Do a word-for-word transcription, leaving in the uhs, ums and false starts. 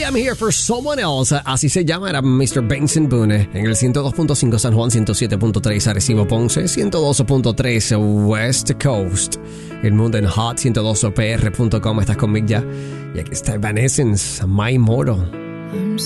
Maybe I'm Here for Someone Else. Así se llama, era mister Benson Boone. En el ciento dos punto cinco San Juan, ciento siete punto tres Arecibo Ponce, ciento doce punto tres West Coast. El mundo en hot ciento doce P R punto com. Estás conmigo ya. Y aquí está Evanescence, My Immortal.